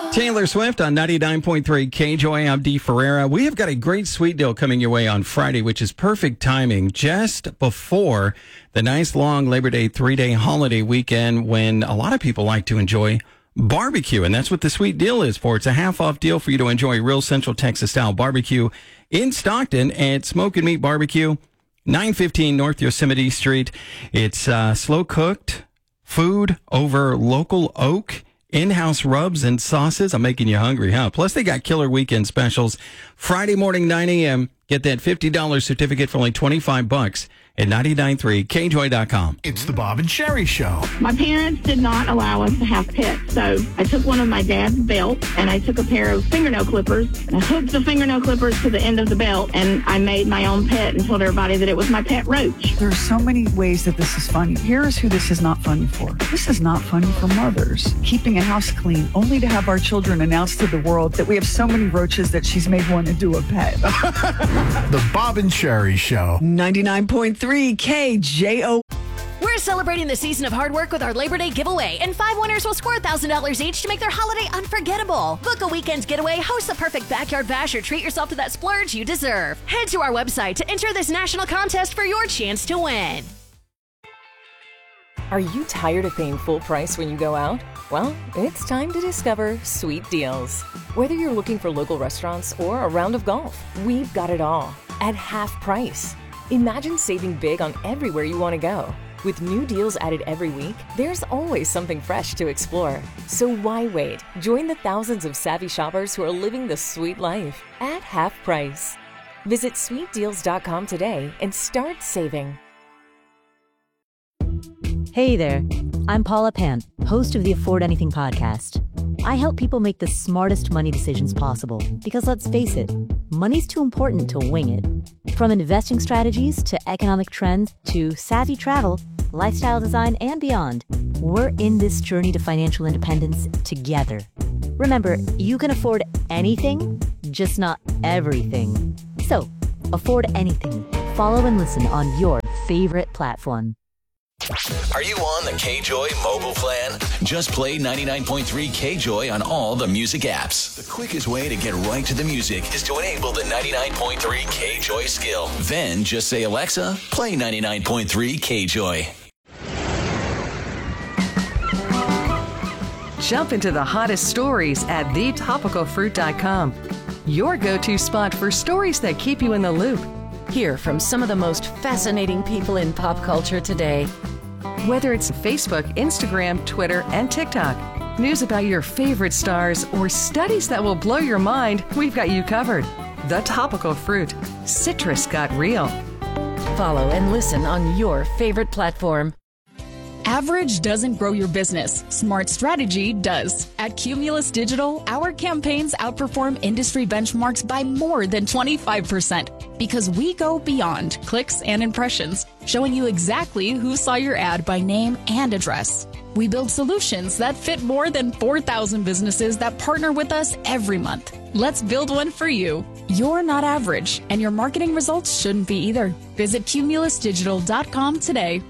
Taylor Swift on 99.3 KJOY. I'm Dee Ferreira. We have got a great sweet deal coming your way on Friday, which is perfect timing just before the nice long Labor Day 3-day holiday weekend when a lot of people like to enjoy barbecue. And that's what the sweet deal is for. It's a half-off deal for you to enjoy real Central Texas-style barbecue in Stockton at Smoke and Meat Barbecue, 915 North Yosemite Street. It's slow-cooked food over local oak, in-house rubs and sauces. I'm making you hungry, huh? Plus, they got killer weekend specials. Friday morning, 9 a.m., get that $50 certificate for only $25 at 99.3 KJOY.com. It's the Bob and Sherry Show. My parents did not allow us to have pets, so I took one of my dad's belts and I took a pair of fingernail clippers and I hooked the fingernail clippers to the end of the belt and I made my own pet and told everybody that it was my pet roach. There are so many ways that this is funny. Here's who this is not funny for. This is not funny for mothers. Keeping a house clean only to have our children announce to the world that we have so many roaches that she's made one into a pet. The Bob and Sherry Show. 99.3 KJO. We're celebrating the season of hard work with our Labor Day giveaway, and 5 winners will score $1,000 each to make their holiday unforgettable. Book a weekend's getaway, host the perfect backyard bash, or treat yourself to that splurge you deserve. Head to our website to enter this national contest for your chance to win. Are you tired of paying full price when you go out? Well, it's time to discover Sweet Deals. Whether you're looking for local restaurants or a round of golf, we've got it all at half price. Imagine saving big on everywhere you want to go. With new deals added every week, there's always something fresh to explore. So why wait? Join the thousands of savvy shoppers who are living the sweet life at half price. Visit sweetdeals.com today and start saving. Hey there, I'm Paula Pant, host of the Afford Anything podcast. I help people make the smartest money decisions possible because let's face it, money's too important to wing it. From investing strategies to economic trends to savvy travel, lifestyle design, and beyond, we're in this journey to financial independence together. Remember, you can afford anything, just not everything. So, afford anything. Follow and listen on your favorite platform. Are you on the KJOY mobile plan? Just play 99.3 KJOY on all the music apps. The quickest way to get right to the music is to enable the 99.3 KJOY skill. Then just say, Alexa, play 99.3 KJOY. Jump into the hottest stories at thetopicalfruit.com. Your go-to spot for stories that keep you in the loop. Hear from some of the most fascinating people in pop culture today. Whether it's Facebook, Instagram, Twitter, and TikTok, news about your favorite stars, or studies that will blow your mind, we've got you covered. The Topical Fruit. Citrus got real. Follow and listen on your favorite platform. Average doesn't grow your business. Smart strategy does. At Cumulus Digital, our campaigns outperform industry benchmarks by more than 25% because we go beyond clicks and impressions, showing you exactly who saw your ad by name and address. We build solutions that fit more than 4,000 businesses that partner with us every month. Let's build one for you. You're not average, and your marketing results shouldn't be either. Visit cumulusdigital.com today.